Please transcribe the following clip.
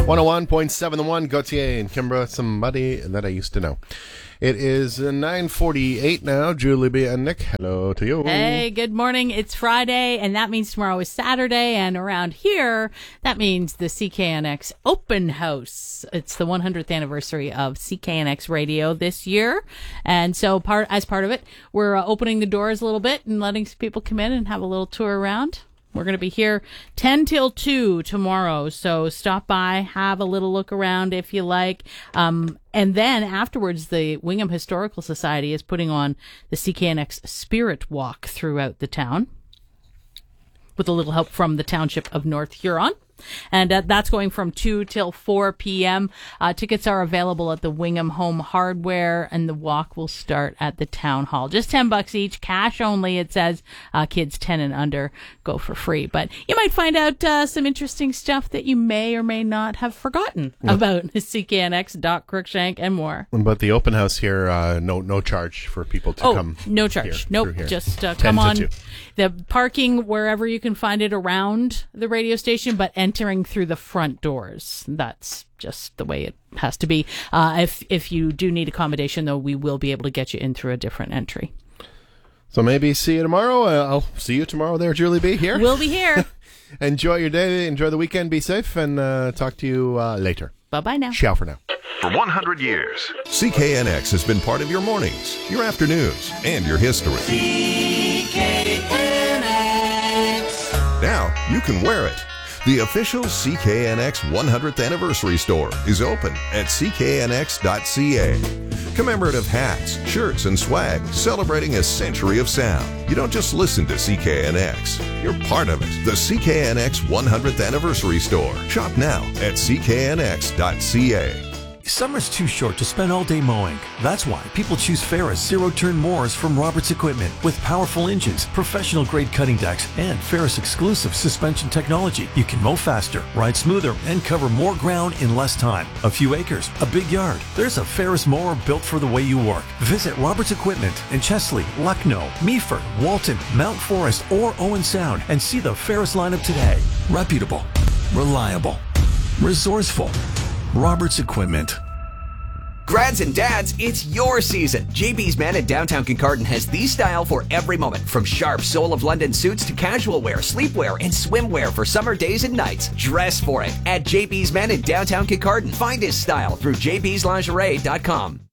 101.7 The One, Gautier and Kimbra, somebody that I used to know. It is 9:48 now. Julie B. and Nick, hello to you. Hey, good morning. It's Friday, and that means tomorrow is Saturday, and around here, that means the CKNX Open House. It's the 100th anniversary of CKNX Radio this year, and so as part of it, we're opening the doors a little bit and letting some people come in and have a little tour around. We're going to be here 10 till 2 tomorrow, so stop by, have a little look around if you like. And then afterwards, the Wingham Historical Society is putting on the CKNX Spirit Walk throughout the town with a little help from the Township of North Huron. And that's going from 2 till 4 p.m. Tickets are available at the Wingham Home Hardware, and the walk will start at the Town Hall. Just $10 each, cash only, it says. Kids 10 and under go for free. But you might find out some interesting stuff that you may or may not have forgotten about CKNX, Doc Cruikshank, and more. But the open house here, no charge for people to come. No charge. Nope, just come on. The parking wherever you can find it around the radio station, but entering through the front doors. That's just the way it has to be. If you do need accommodation, though, we will be able to get you in through a different entry. So maybe see you tomorrow. I'll see you tomorrow there, Julie B. Here. We'll be here. Enjoy your day. Enjoy the weekend. Be safe, and talk to you later. Bye-bye now. Ciao for now. For 100 years, CKNX has been part of your mornings, your afternoons, and your history. CKNX. Now you can wear it. The official CKNX 100th Anniversary Store is open at cknx.ca. Commemorative hats, shirts, and swag celebrating a century of sound. You don't just listen to CKNX, you're part of it. The CKNX 100th Anniversary Store. Shop now at cknx.ca. Summer's too short to spend all day mowing. That's why people choose Ferris zero-turn mowers from Roberts Equipment with powerful engines, professional-grade cutting decks, and Ferris exclusive suspension technology. You can mow faster, ride smoother, and cover more ground in less time. A few acres, a big yard. There's a Ferris mower built for the way you work. Visit Roberts Equipment in Chesley, Lucknow, Meaford, Walton, Mount Forest, or Owen Sound and see the Ferris lineup today. Reputable, reliable, resourceful. Roberts Equipment. Grads and dads, it's your season. JB's Man in downtown Kincardine has the style for every moment. From sharp Soul of London suits to casual wear, sleepwear, and swimwear for summer days and nights. Dress for it at JB's Man in downtown Kincardine. Find his style through jbslingerie.com.